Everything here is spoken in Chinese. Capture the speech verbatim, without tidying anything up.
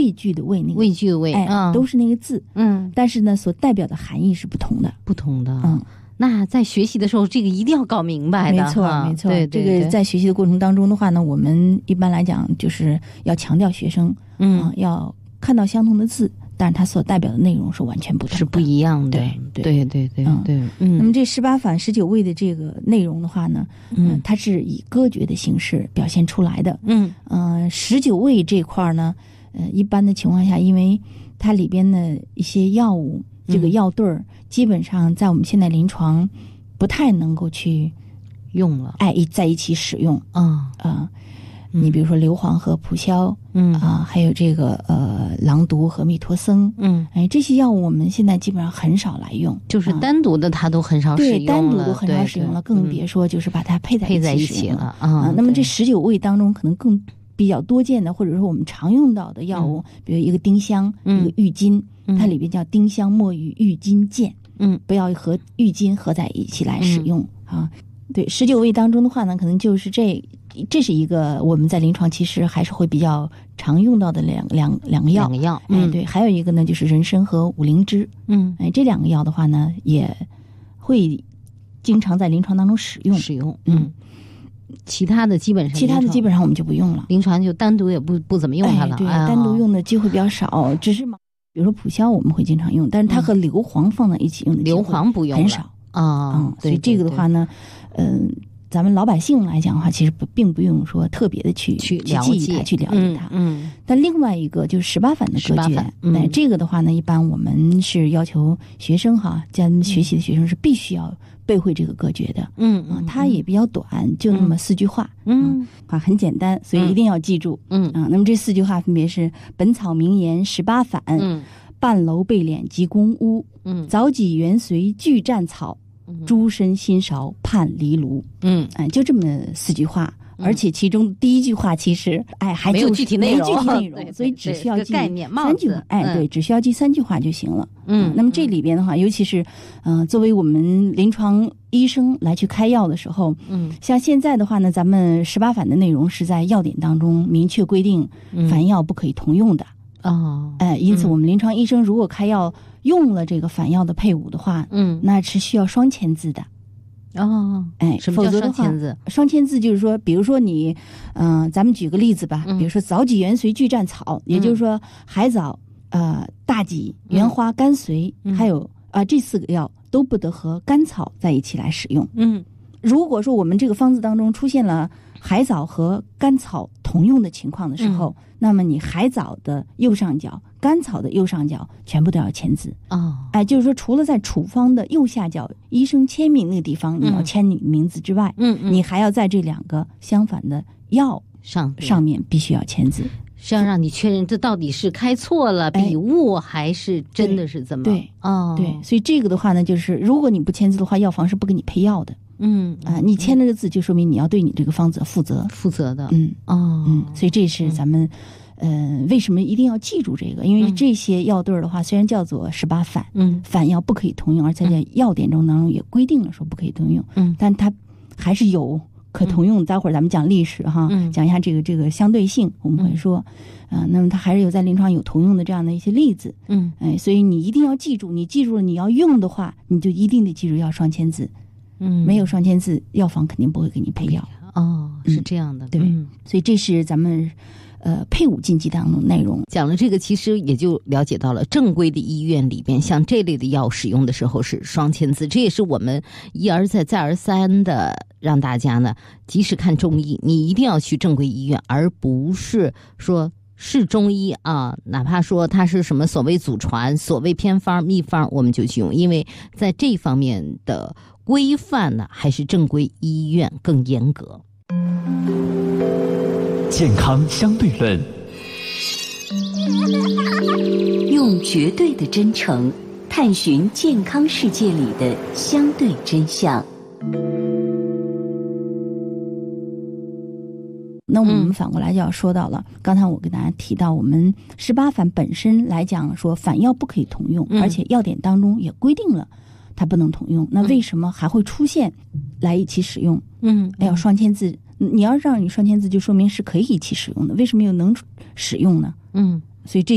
畏惧的畏那个畏惧的畏， 哎、 嗯， 都是那个字， 嗯， 但是呢，所代表的含义是不同的， 不同的， 嗯。 那在学习的时候，这个一定要搞明白的， 没错，没错。 对对对， 这个在学习的过程当中的话呢，我们一般来讲就是要强调学生， 嗯、 呃，要看到相同的字，但是它所代表的内容是完全不同的， 是不一样的。 对对对对对嗯对。嗯， 那么这十八反十九畏的这个内容的话呢，嗯、呃，它是以歌诀的形式表现出来的。 嗯， 呃，十九畏这块呢，呃，一般的情况下，因为它里边的一些药物，这个药对儿、嗯，基本上在我们现在临床不太能够去用了， 哎，在一起使用啊啊、呃嗯，你比如说硫磺和蒲硝，嗯啊、呃，还有这个呃狼毒和密托僧， 嗯， 哎，这些药物我们现在基本上很少来用， 就是单独的它都很少使用了， 对，单独都很少使用了，更别说就是把它配在配在一起了啊、 呃。那么这十九味当中，可能更比较多见的，或者说我们常用到的药物，嗯、比如一个丁香，嗯、一个郁金、嗯，它里边叫丁香墨郁郁金健。嗯，不要和郁金合在一起来使用、嗯、啊。对，十九味当中的话呢，可能就是这，这是一个我们在临床其实还是会比较常用到的两两两个药。 两个药， 嗯、哎，对，还有一个呢就是人参和五灵芝。嗯，哎，这两个药的话呢，也会经常在临床当中使用。 使用，嗯。其他的基本上， 其他的基本上我们就不用了， 临床就单独也不不怎么用它了。 哎、对、 哎， 单独用的机会比较少，只是嘛。比如说蒲硝我们会经常用，但是它和硫磺放在一起用的机会硫磺不用很少啊、 嗯。所以这个的话呢，嗯、呃，咱们老百姓来讲的话，其实不并不用说特别的去去去记忆它，去了解它。 嗯。嗯但另外一个就是十八反的歌诀，哎、嗯，这个的话呢，一般我们是要求学生哈，咱们学习的学生是必须要背会这个歌诀的。嗯嗯、呃，它也比较短，就那么四句话。嗯，啊、呃，很简单，所以一定要记住。嗯啊、呃，那么这四句话分别是：本草名言十八反。嗯。半楼背脸及公屋。嗯。早己元随俱战草。嗯。诸身心勺盼离炉。嗯，哎、呃，就这么四句话。而且其中第一句话其实，哎，还没有具体内容， 没有具体内容，所以只需要记概念三句话，哎，对，只需要记三句话就行了。嗯，那么这里边的话，尤其是，嗯、呃，作为我们临床医生来去开药的时候，嗯，像现在的话呢，咱们十八反的内容是在药典当中明确规定，反药不可以同用的。哦，哎，因此我们临床医生如果开药用了这个反药的配伍的话，嗯，那是需要双签字的。哦，哎， 什么叫双签字？ 双签字就是说，比如说你，嗯、呃，咱们举个例子吧，嗯、比如说早己元随俱战草，嗯、也就是说海藻、呃大戟、原花、甘遂，嗯、还有啊、呃、这四个药都不得和甘草在一起来使用。嗯，如果说我们这个方子当中出现了海藻和甘草同用的情况的时候，嗯、那么你海藻的右上角、甘草的右上角全部都要签字。哦，哎，就是说除了在处方的右下角医生签名那个地方你要签你名字之外，嗯嗯，你还要在这两个相反的药上上面必须要签字， 是要让你确认这到底是开错了笔误、哎、还是真的是这么对哦对，所以这个的话呢，就是如果你不签字的话，药房是不给你配药的。嗯啊、呃，你签了个字，就说明你要对你这个方子负责， 负责的。 嗯哦， 嗯，所以这是咱们，嗯、呃，为什么一定要记住这个？因为这些药对的话，虽然叫做十八反，嗯，反药不可以同用，而且在药典中当中也规定了说不可以同用，嗯，但它还是有可同用。待会儿咱们讲历史哈，嗯、讲一下这个这个相对性，我们会说，啊、呃，那么它还是有在临床有同用的这样的一些例子，嗯，哎，所以你一定要记住，你记住了，你要用的话，你就一定得记住要双签字。嗯，没有双签字，药房肯定不会给你配药。 哦，是这样的， 嗯、对、嗯，所以这是咱们呃配伍禁忌当中的内容。 讲了这个，其实也就了解到了正规的医院里边，像这类的药使用的时候是双签字，这也是我们一而再再而三的让大家呢，即使看中医，你一定要去正规医院，而不是说。是中医啊，哪怕说它是什么所谓祖传、所谓偏方、秘方，我们就去用，因为在这方面的规范呢，还是正规医院更严格。 健康相对论， 用绝对的真诚探寻健康世界里的相对真相。 那我们反过来就要说到了，嗯、刚才我给大家提到，我们十八反本身来讲说反药不可以同用，嗯、而且药典当中也规定了它不能同用。那为什么还会出现来一起使用？嗯，要双签字。你要让你双签字，就说明是可以一起使用的。为什么又能使用呢？嗯，所以这。